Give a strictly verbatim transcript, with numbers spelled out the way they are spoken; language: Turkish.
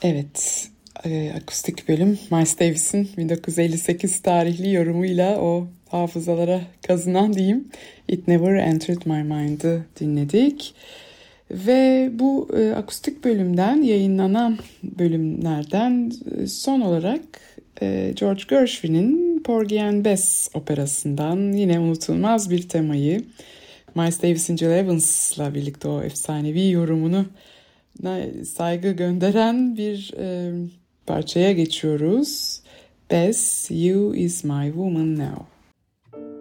Evet, e, akustik bölüm Miles Davis'in bin dokuz yüz elli sekiz tarihli yorumuyla o hafızalara kazınan diyeyim It Never Entered My Mind'ı dinledik. Ve bu e, akustik bölümden yayınlanan bölümlerden e, son olarak e, George Gershwin'in Porgy and Bess operasından yine unutulmaz bir temayı Miles Davis'in Jill Evans'la birlikte o efsanevi yorumunu saygı gönderen bir e, parçaya geçiyoruz. Bess, You Is My Woman Now.